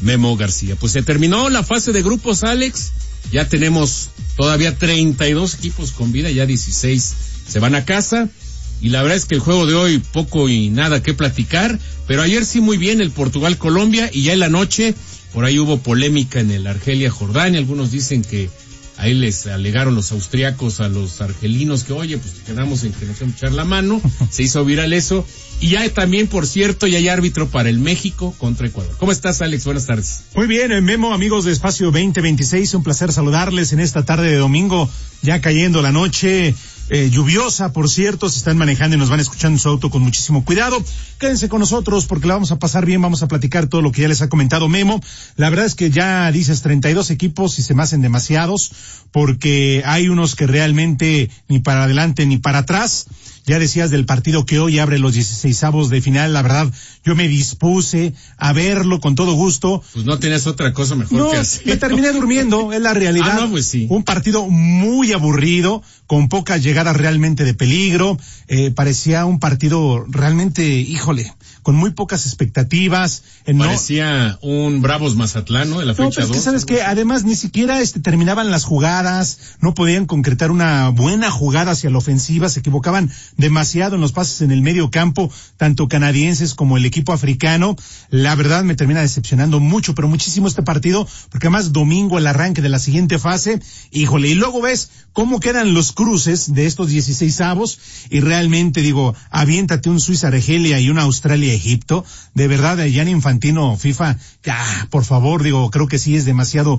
Memo García. Pues se terminó la fase de grupos, Alex. Ya tenemos todavía 32 equipos con vida, ya 16 se van a casa. Y la verdad es que el juego de hoy poco y nada que platicar, pero ayer sí muy bien el Portugal-Colombia, y ya en la noche por ahí hubo polémica en el Argelia-Jordania. Algunos dicen que ahí les alegaron los austriacos a los argelinos que, oye, pues quedamos en que nos íbamos a echar la mano. Se hizo viral eso. Y ya también, por cierto, ya hay árbitro para el México contra Ecuador. ¿Cómo estás, Alex? Buenas tardes. Muy bien, Memo, amigos de Espacio 2026, un placer saludarles en esta tarde de domingo, ya cayendo la noche. Lluviosa, por cierto, si están manejando y nos van escuchando en su auto con muchísimo cuidado, quédense con nosotros porque la vamos a pasar bien, vamos a platicar todo lo que ya les ha comentado Memo. La verdad es que ya dices 32 equipos y se me hacen demasiados, porque hay unos que realmente ni para adelante ni para atrás. Ya decías del partido que hoy abre los 16avos de final, la verdad, yo me dispuse a verlo con todo gusto. Pues no tenías otra cosa mejor que hacer. Me terminé durmiendo, es la realidad. Pues sí. Un partido muy aburrido, con pocas llegadas realmente de peligro, parecía un partido realmente, híjole, con muy pocas expectativas. Parecía un Bravos Mazatlán, ¿no? De la fecha 2. No, sabes que además ni siquiera terminaban las jugadas, no podían concretar una buena jugada hacia la ofensiva, se equivocaban demasiado en los pases en el medio campo, tanto canadienses como el equipo africano. La verdad me termina decepcionando mucho, pero muchísimo este partido, porque además domingo el arranque de la siguiente fase, híjole, y luego ves cómo quedan los cruces de estos 16avos, y realmente digo, aviéntate un Suiza-Argelia y una Australia-Egipto, de verdad, Gianni Infantino, FIFA, por favor, digo, creo que sí es demasiado,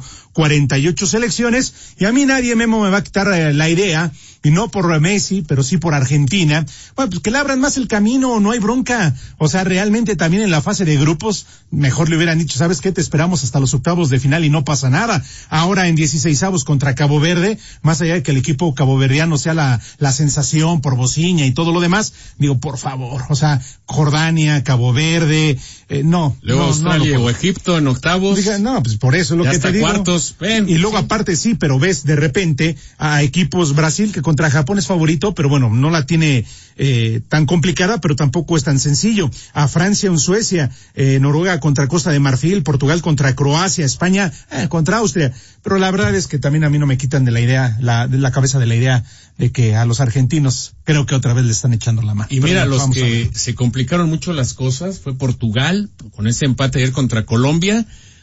48 selecciones, y a mí nadie, Memo, me va a quitar la idea, y no por Messi, pero sí por Argentina, bueno, pues que le abran más el camino, no hay bronca. O sea, realmente también en la fase de grupos, mejor le hubieran dicho, ¿sabes qué? Te esperamos hasta los octavos de final y no pasa nada. Ahora en 16avos contra Cabo Verde, más allá de que el equipo caboverdiano sea la sensación por Bociña y todo lo demás, digo, por favor, o sea, Jordania, Cabo Verde, no. Luego Australia o Egipto en octavos. No, pues por eso es lo ya que te digo. Cuartos, ven, y luego aparte sí, pero ves de repente a equipos, Brasil que contra Japón es favorito, pero bueno, no la tiene tan complicada, pero tampoco es tan sencillo. A Francia en Suecia, Noruega contra Costa de Marfil, Portugal contra Croacia, España contra Austria. Pero la verdad es que también a mí no me quitan de la idea, de la cabeza de la idea de que a los argentinos creo que otra vez le están echando la mano. Y mira, los que se complicaron mucho las cosas fue Portugal, con ese empate ayer contra Colombia,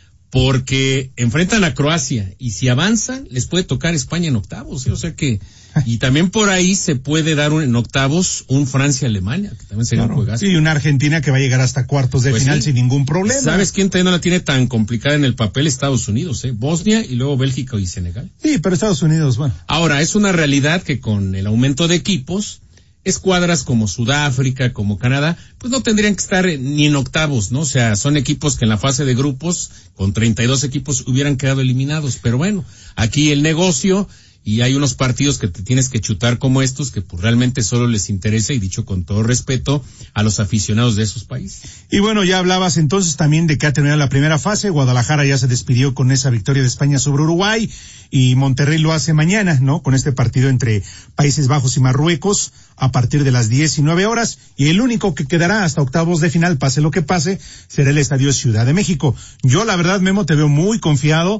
porque enfrentan a Croacia, y si avanzan, les puede tocar España en octavos, o sea que, y también por ahí se puede dar en octavos un Francia-Alemania, que también sería un juegazo. Y una Argentina que va a llegar hasta cuartos de final sin ningún problema. ¿Sabes quién también no la tiene tan complicada en el papel? Estados Unidos, Bosnia, y luego Bélgica y Senegal. Sí, pero Estados Unidos, bueno. Ahora, es una realidad que con el aumento de equipos, escuadras como Sudáfrica, como Canadá, pues no tendrían que estar ni en octavos, ¿no? O sea, son equipos que en la fase de grupos, con 32 equipos, hubieran quedado eliminados. Pero bueno, aquí el negocio, y hay unos partidos que te tienes que chutar como estos, que pues realmente solo les interesa, y dicho con todo respeto, a los aficionados de esos países. Y bueno, ya hablabas entonces también de que ha terminado la primera fase. Guadalajara ya se despidió con esa victoria de España sobre Uruguay, y Monterrey lo hace mañana, ¿no? Con este partido entre Países Bajos y Marruecos, a partir de las 19 horas, y el único que quedará hasta octavos de final, pase lo que pase, será el Estadio Ciudad de México. Yo, la verdad, Memo, te veo muy confiado.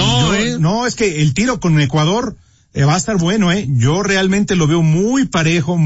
No, es que el tiro con Ecuador va a estar bueno, Yo realmente lo veo muy parejo,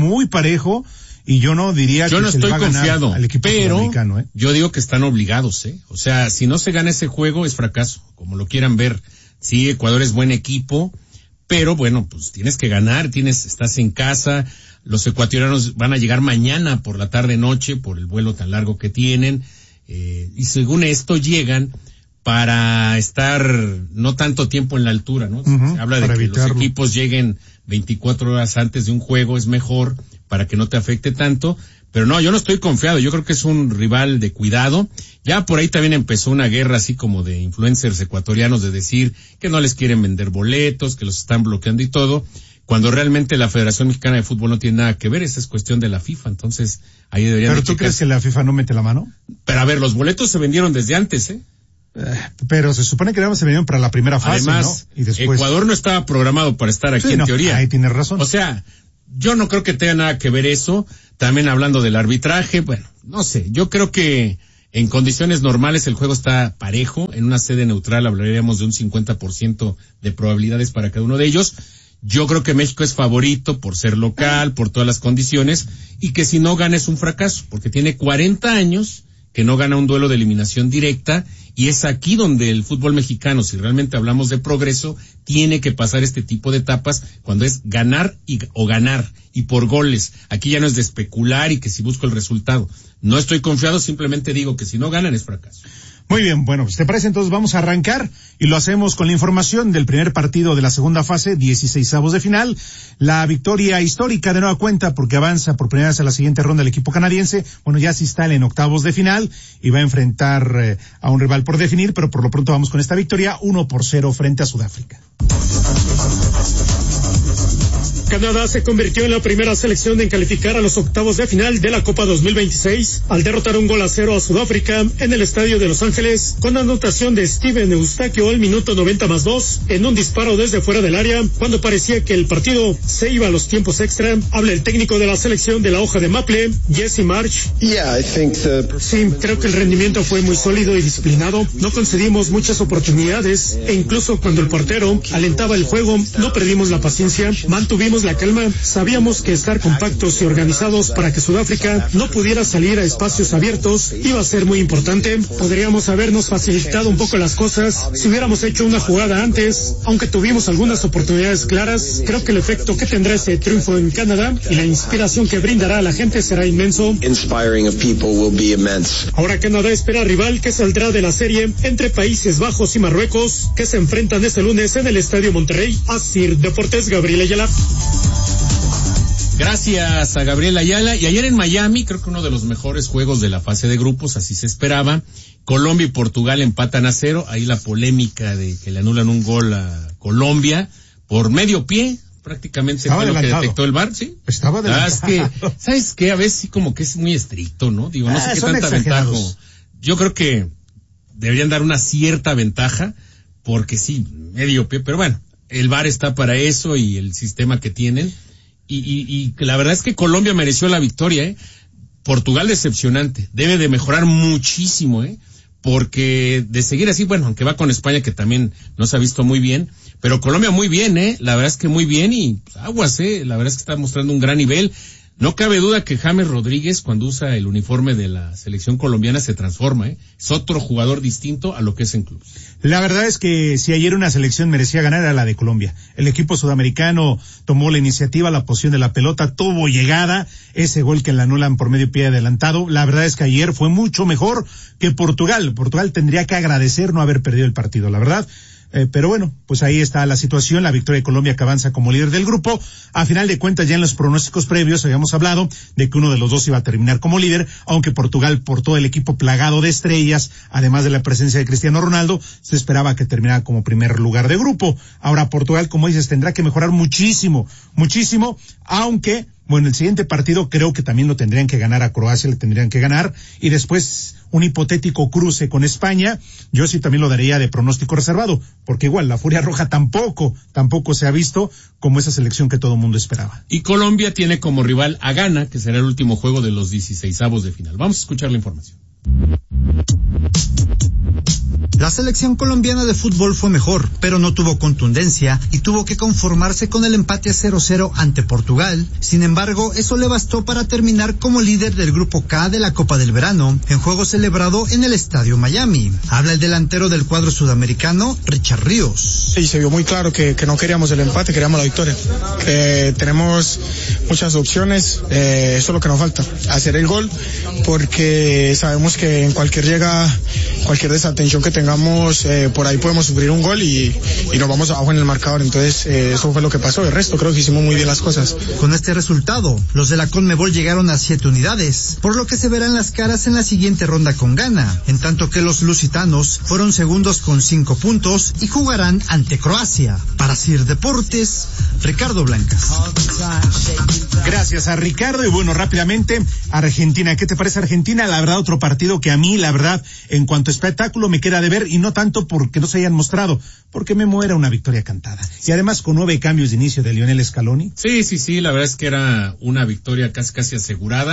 y yo no diría yo que no se estoy le va a ganar confiado, al equipo sudamericano, yo digo que están obligados, O sea, si no se gana ese juego es fracaso, como lo quieran ver. Sí, Ecuador es buen equipo, pero bueno, pues tienes que ganar, estás en casa. Los ecuatorianos van a llegar mañana por la tarde noche por el vuelo tan largo que tienen, y según esto llegan para estar no tanto tiempo en la altura, ¿no? Se habla de que evitarlo. Los equipos lleguen 24 horas antes de un juego, es mejor para que no te afecte tanto. Pero no, yo no estoy confiado, yo creo que es un rival de cuidado. Ya por ahí también empezó una guerra así como de influencers ecuatorianos de decir que no les quieren vender boletos, que los están bloqueando y todo, cuando realmente la Federación Mexicana de Fútbol no tiene nada que ver, esa es cuestión de la FIFA, entonces ahí deberían. ¿Pero tú crees que la FIFA no mete la mano? Pero a ver, los boletos se vendieron desde antes, Pero se supone que se vendieron para la primera fase, además, ¿no? Y después Ecuador no estaba programado para estar aquí en teoría. Ahí tienes razón. O sea, yo no creo que tenga nada que ver eso. También hablando del arbitraje, bueno, no sé, yo creo que En condiciones normales el juego está parejo, en una sede neutral hablaríamos de un 50% de probabilidades para cada uno de ellos. Yo creo que México es favorito por ser local, por todas las condiciones, y que si no gana es un fracaso, porque tiene 40 años que no gana un duelo de eliminación directa, y es aquí donde el fútbol mexicano, si realmente hablamos de progreso, tiene que pasar este tipo de etapas cuando es ganar o ganar, y por goles. Aquí ya no es de especular y que si busco el resultado. No estoy confiado, simplemente digo que si no ganan es fracaso. Muy bien, bueno, pues te parece, entonces vamos a arrancar y lo hacemos con la información del primer partido de la segunda fase, 16avos de final. La victoria histórica de nueva cuenta porque avanza por primera vez a la siguiente ronda el equipo canadiense. Bueno, ya se instala en octavos de final y va a enfrentar a un rival por definir, pero por lo pronto vamos con esta victoria 1-0 frente a Sudáfrica. Canadá se convirtió en la primera selección en calificar a los octavos de final de la Copa 2026 al derrotar 1-0 a Sudáfrica en el estadio de Los Ángeles con anotación de Steven Eustaquio al minuto 90+2 en un disparo desde fuera del área cuando parecía que el partido se iba a los tiempos extra. Habla el técnico de la selección de la hoja de Maple, Jesse March. Sí, creo que el rendimiento fue muy sólido y disciplinado. No concedimos muchas oportunidades e incluso cuando el portero alentaba el juego no perdimos la paciencia, mantuvimos la calma, sabíamos que estar compactos y organizados para que Sudáfrica no pudiera salir a espacios abiertos iba a ser muy importante. Podríamos habernos facilitado un poco las cosas si hubiéramos hecho una jugada antes, aunque tuvimos algunas oportunidades claras. Creo que el efecto que tendrá ese triunfo en Canadá y la inspiración que brindará a la gente será inmenso. Ahora Canadá espera rival que saldrá de la serie entre Países Bajos y Marruecos, que se enfrentan este lunes en el Estadio Monterrey. Asir Deportes, Gabriel Ayala. Gracias a Gabriel Ayala. Y ayer en Miami, creo que uno de los mejores juegos de la fase de grupos, así se esperaba. Colombia y Portugal empatan a 0. Ahí la polémica de que le anulan un gol a Colombia por medio pie. Prácticamente fue lo que detectó el VAR, ¿sí? Estaba adelantado. ¿Sabes qué? A veces sí como que es muy estricto, ¿no? Digo, no sé qué tanta ventaja. Yo creo que deberían dar una cierta ventaja, porque sí, medio pie, pero bueno, el VAR está para eso y el sistema que tienen. Y la verdad es que Colombia mereció la victoria, Portugal decepcionante, debe de mejorar muchísimo, porque de seguir así, bueno, aunque va con España que también no se ha visto muy bien, pero Colombia muy bien, la verdad es que muy bien y pues, aguas, la verdad es que está mostrando un gran nivel. No cabe duda que James Rodríguez, cuando usa el uniforme de la selección colombiana, se transforma, es otro jugador distinto a lo que es en clubes. La verdad es que si ayer una selección merecía ganar era la de Colombia. El equipo sudamericano tomó la iniciativa, la posición de la pelota, tuvo llegada, ese gol que le anulan por medio pie adelantado. La verdad es que ayer fue mucho mejor que Portugal. Portugal tendría que agradecer no haber perdido el partido, la verdad. Pero bueno, pues ahí está la situación, la victoria de Colombia que avanza como líder del grupo. A final de cuentas, ya en los pronósticos previos habíamos hablado de que uno de los dos iba a terminar como líder, aunque Portugal, por todo el equipo plagado de estrellas, además de la presencia de Cristiano Ronaldo, se esperaba que terminara como primer lugar de grupo. Ahora Portugal, como dices, tendrá que mejorar muchísimo, aunque bueno, el siguiente partido creo que también lo tendrían que ganar a Croacia, le tendrían que ganar, y después un hipotético cruce con España, yo sí también lo daría de pronóstico reservado, porque igual la Furia Roja tampoco se ha visto como esa selección que todo el mundo esperaba. Y Colombia tiene como rival a Ghana, que será el último juego de los 16avos de final. Vamos a escuchar la información. La selección colombiana de fútbol fue mejor, pero no tuvo contundencia y tuvo que conformarse con el empate a 0-0 ante Portugal. Sin embargo, eso le bastó para terminar como líder del grupo K de la Copa del Verano, en juego celebrado en el Estadio Miami. Habla el delantero del cuadro sudamericano, Richard Ríos. Sí, se vio muy claro que no queríamos el empate, queríamos la victoria. Tenemos muchas opciones, eso es lo que nos falta, hacer el gol, porque sabemos que en cualquier desatención que tengamos, por ahí podemos sufrir un gol y nos vamos abajo en el marcador. Entonces eso fue lo que pasó. El resto creo que hicimos muy bien las cosas. Con este resultado, los de la CONMEBOL llegaron a 7 unidades, por lo que se verán las caras en la siguiente ronda con Ghana, en tanto que los lusitanos fueron segundos con 5 puntos y jugarán ante Croacia. Para Sir Deportes, Ricardo Blancas. Gracias a Ricardo. Y bueno, rápidamente, Argentina. ¿Qué te parece Argentina? La verdad, otro partido que a mí, la verdad, en cuanto a espectáculo me queda de ver, y no tanto porque no se hayan mostrado, porque Memo era una victoria cantada. Y además con 9 cambios de inicio de Lionel Scaloni. Sí, la verdad es que era una victoria casi asegurada.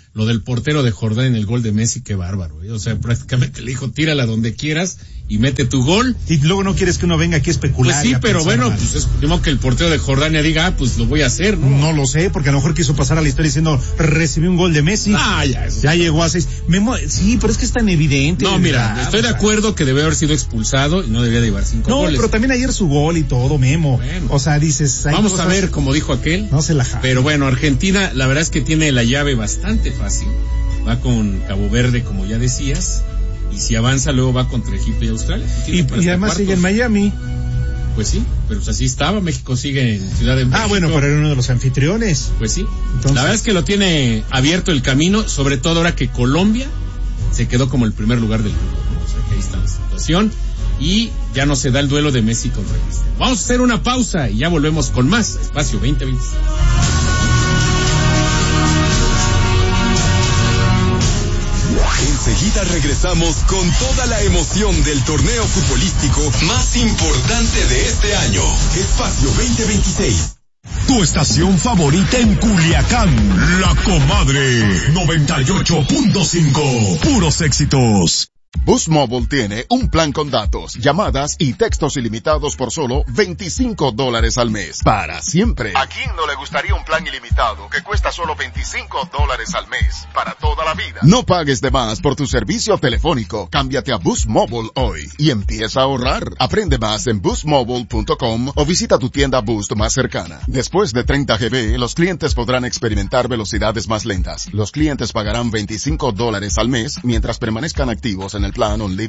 lo del portero de Jordán en el gol de Messi, qué bárbaro, o sea, prácticamente le dijo, tírala donde quieras y mete tu gol. Y luego no quieres que uno venga aquí a especular. Pues sí, pero bueno, pues es como que el portero de Jordania diga, pues lo voy a hacer, ¿no? No lo sé, porque a lo mejor quiso pasar a la historia diciendo, recibí un gol de Messi. Ya llegó a 6. Sí, pero es que es tan evidente. No, mira, estoy de acuerdo que debe haber sido expulsado y no debería de llevar 5 goles. No, pero también ayer su gol y todo, Memo. Bueno, o sea, dices... Vamos a ver, como dijo aquel. No se la jala. Pero bueno, Argentina, la verdad es que tiene la llave bastante fácil. Va con Cabo Verde, como ya decías, y si avanza luego va contra Egipto y Australia. Y además sigue en Miami. Pues sí, pero pues así estaba. México sigue en Ciudad de México. Bueno, pero era uno de los anfitriones. Pues sí. Entonces, la verdad es que lo tiene abierto el camino, sobre todo ahora que Colombia se quedó como el primer lugar del grupo, ¿no? O sea que ahí está la situación y ya no se da el duelo de Messi contra Cristiano. Vamos a hacer una pausa y ya volvemos con más Espacio 2020. Enseguida regresamos con toda la emoción del torneo futbolístico más importante de este año. Espacio 2026. Tu estación favorita en Culiacán, La Comadre 98.5. Puros éxitos. Boost Mobile tiene un plan con datos, llamadas y textos ilimitados por solo $25 al mes. Para siempre. ¿A quién no le gustaría un plan ilimitado que cuesta solo $25 al mes? Para toda la vida. No pagues de más por tu servicio telefónico. Cámbiate a Boost Mobile hoy y empieza a ahorrar. Aprende más en boostmobile.com o visita tu tienda Boost más cercana. Después de 30 GB, los clientes podrán experimentar velocidades más lentas. Los clientes pagarán $25 al mes mientras permanezcan activos en el plan Unlimited